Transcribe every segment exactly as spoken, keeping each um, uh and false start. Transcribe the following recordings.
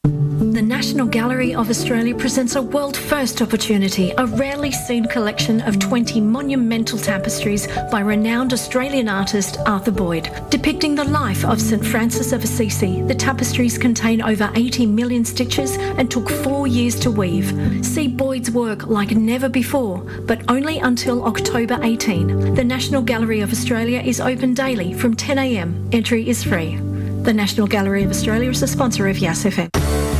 The National Gallery of Australia presents a world-first opportunity, a rarely seen collection of twenty monumental tapestries by renowned Australian artist Arthur Boyd. Depicting the life of Saint Francis of Assisi, the tapestries contain over eighty million stitches and took four years to weave. See Boyd's work like never before, but only until October eighteenth. The National Gallery of Australia is open daily from ten a m. Entry is free. The National Gallery of Australia is a sponsor of Yass F M.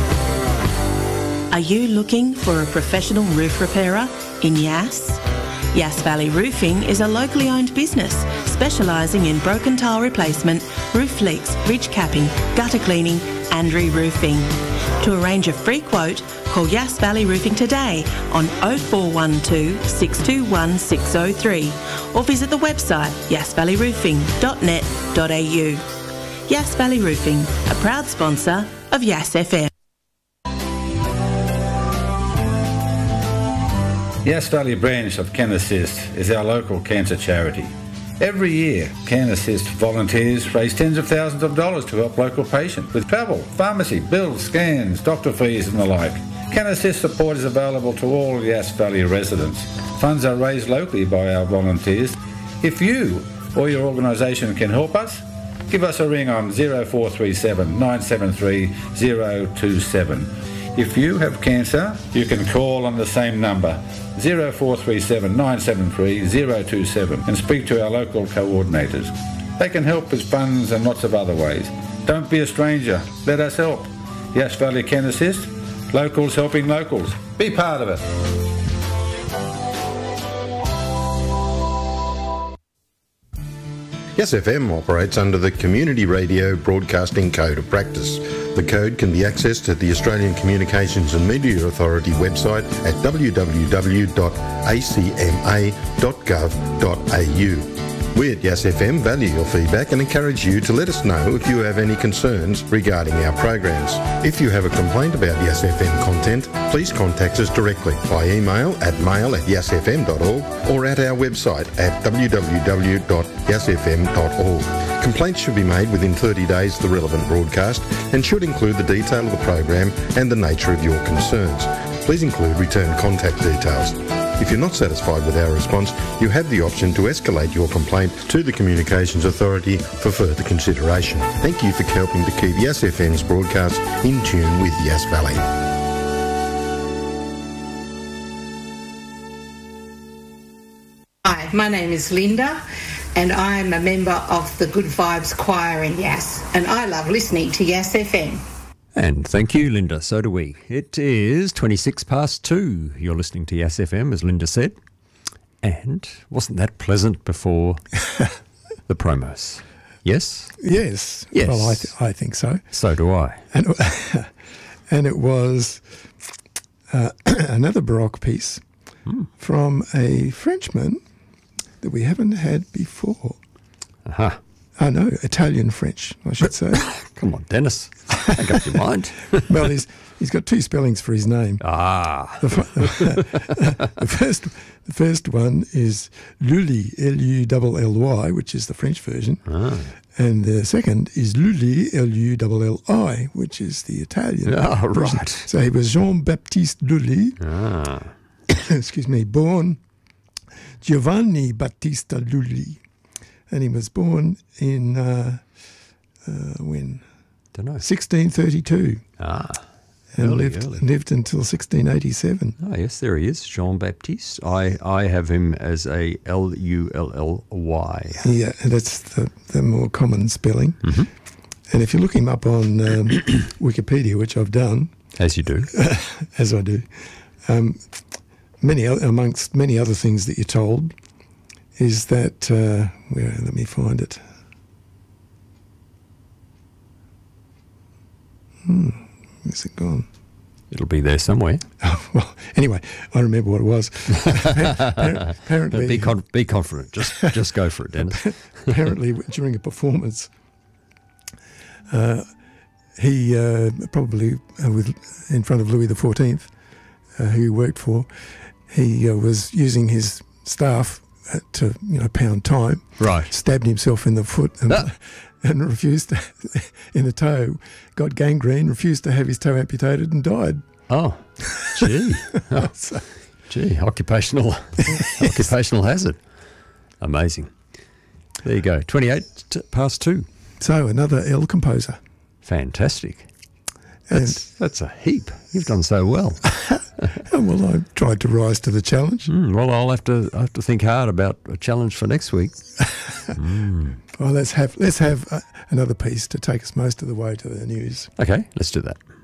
Are you looking for a professional roof repairer in Yass? Yass Valley Roofing is a locally owned business specialising in broken tile replacement, roof leaks, ridge capping, gutter cleaning and re-roofing. To arrange a free quote, call Yass Valley Roofing today on oh four one two, six two one, six oh three or visit the website yass valley roofing dot net dot a u. Yass Valley Roofing, a proud sponsor of Yass F M. Yass Valley branch of Can Assist is our local cancer charity. Every year, Can Assist volunteers raise tens of thousands of dollars to help local patients with travel, pharmacy, bills, scans, doctor fees and the like. Can Assist support is available to all Yass Valley residents. Funds are raised locally by our volunteers. If you or your organisation can help us, give us a ring on oh four three seven, nine seven three, oh two seven. If you have cancer, you can call on the same number, oh four three seven, nine seven three, oh two seven, and speak to our local coordinators. They can help with funds and lots of other ways. Don't be a stranger. Let us help. Yass Valley Can Assist. Locals helping locals. Be part of it. Yass F M operates under the Community Radio Broadcasting Code of Practice. The code can be accessed at the Australian Communications and Media Authority website at w w w dot a c m a dot gov dot a u. We at Yass F M value your feedback and encourage you to let us know if you have any concerns regarding our programs. If you have a complaint about Yass F M content, please contact us directly by email at mail at yass f m dot org or at our website at w w w dot yass f m dot org. Complaints should be made within thirty days of the relevant broadcast and should include the detail of the program and the nature of your concerns. Please include return contact details. If you're not satisfied with our response, you have the option to escalate your complaint to the Communications Authority for further consideration. Thank you for helping to keep Yass F M's broadcast in tune with Yass Valley. Hi, my name is Linda and I'm a member of the Good Vibes Choir in Yass, and I love listening to Yass F M. And thank you, Linda. So do we. It is twenty-six past two. You're listening to Yass F M, as Linda said. And wasn't that pleasant before the promos? Yes? Yes. Yes. Well, I, th- I think so. So do I. And, and it was uh, another Baroque piece hmm. from a Frenchman that we haven't had before. Aha. Uh-huh. Oh, no, Italian-French, I should say. Come on, Dennis. Make up your mind. Well, he's he's got two spellings for his name. Ah. The, the, first, the first one is Lully, L U L L Y, which is the French version. Ah. And the second is Lully, L U L L I, which is the Italian Ah, version. right. So he was Jean-Baptiste Lully. Ah. Excuse me, born Giovanni Battista Lully. And he was born in, uh, uh, when? Don't know. sixteen thirty-two. Ah. And early, lived, early. lived until sixteen eighty-seven. Oh, yes, there he is, Jean-Baptiste. I, I have him as a L U L L Y. Yeah, that's the, the more common spelling. Mm-hmm. And if you look him up on um, Wikipedia, which I've done. As you do. As I do. Um, many amongst many other things that you're told is that, uh, where, let me find it. Hmm, where's it gone? It'll be there somewhere. Oh, well, anyway, I remember what it was. Apparently, be con- be confident. Just just go for it, Dennis. Apparently, during a performance, uh, he uh, probably uh, with in front of Louis the Fourteenth, uh, who he worked for, he uh, was using his staff to, you know, pound time. Right. Stabbed himself in the foot and, ah. and refused to, in a toe, got gangrene, refused to have his toe amputated and died. Oh, gee. Oh, So, gee, occupational occupational hazard. Amazing. There you go. twenty-eight t- past two. so another L composer. Fantastic. And That's, that's a heap. You've done so well. oh, well, I tried to rise to the challenge. Mm, well, I'll have to I have to think hard about a challenge for next week. mm. Well, let's have let's have uh, another piece to take us most of the way to the news. Okay, let's do that.